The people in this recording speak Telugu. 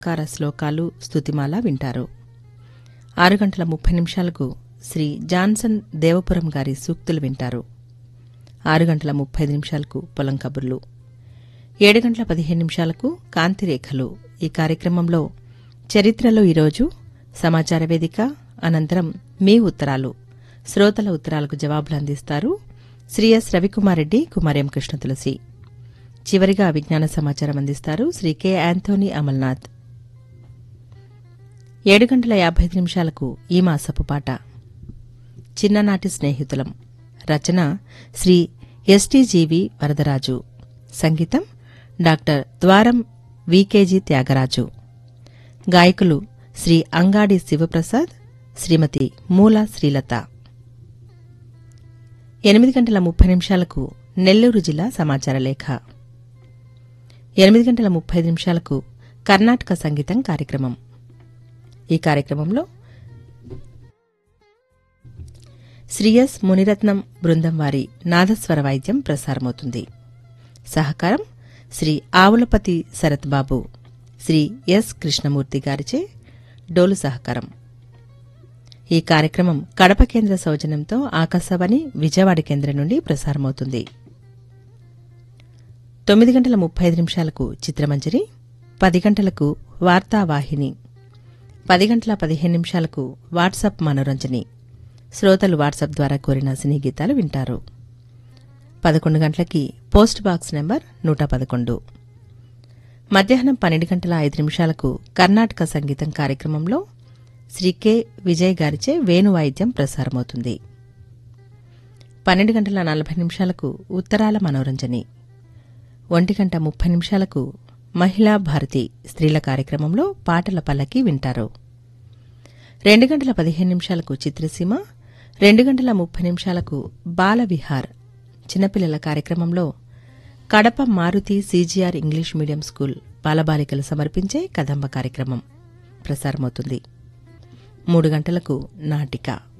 కార శ్లోకాలు స్తుతిమాల వింటారు. 6:30 శ్రీ జాన్సన్ దేవపురం గారి సూక్తులు వింటారు. 6:35 పొలం కబుర్లు. 7:15 కాంతిరేఖలు. ఈ కార్యక్రమంలో చరిత్రలో ఈరోజు సమాచార వేదిక, అనంతరం మీ ఉత్తరాలు, శ్రోతల ఉత్తరాలకు జవాబులు అందిస్తారు శ్రీ ఎస్ రవికుమారెడ్డి, కుమార్యం కృష్ణతులసి. చివరిగా విజ్ఞాన సమాచారం అందిస్తారు శ్రీ కె యాంథోనీ అమల్నాథ్. 7:55 ఈ మాసపు పాట చిన్ననాటి స్నేహితులం. రచన శ్రీ ఎస్టీజీవి వరదరాజు. సంగీతం డాక్టర్ ద్వారం వికేజీ త్యాగరాజు. గాయకులు శ్రీ అంగాడి శివప్రసాద్, శ్రీమతి మూల శ్రీలత. 8:30 నెల్లూరు జిల్లా సమాచార లేఖ. 8:35 కర్ణాటక సంగీతం కార్యక్రమం. ఈ కార్యక్రమంలో శ్రీ ఎస్ మునిరత్నం బృందం వారి నాదస్వర వాయిద్యం ప్రసారమవుతుంది. సహకారం శ్రీ ఆవులపతి శరత్ బాబు, శ్రీ ఎస్ కృష్ణమూర్తి గారిచే డోలు సహకారం. ఈ కార్యక్రమం కడప కేంద్ర సౌజన్యంతో ఆకాశవాణి విజయవాడ కేంద్రం నుండి ప్రసారమవుతుంది. 9:35 చిత్రమంజరి. 10 వార్తావాహిని. 10:15 వాట్సాప్ మనోరంజని. శ్రోతలు వాట్సాప్ ద్వారా కోరిన సినీ గీతాలు వింటారు. 11 పోస్ట్ బాక్స్ నంబర్ 111. మధ్యాహ్నం 12:05 కర్ణాటక సంగీతం కార్యక్రమంలో శ్రీ కె విజయ్ గారిచే వేణువాయిద్యం ప్రసారమవుతుంది. 12:40 ఉత్తరాల మనోరంజని. 1:30 మహిళా భారతి స్త్రీల కార్యక్రమంలో పాటల పల్లకి వింటారు. 2:15 చిత్రసీమ. 2:30 బాలవిహార్ చిన్నపిల్లల కార్యక్రమంలో Kadapa Maruti CGR English medium school బాలబాలికలు సమర్పించే కదంబ కార్యక్రమం ప్రసారమవుతుంది. 3 గంటలకు నాటిక.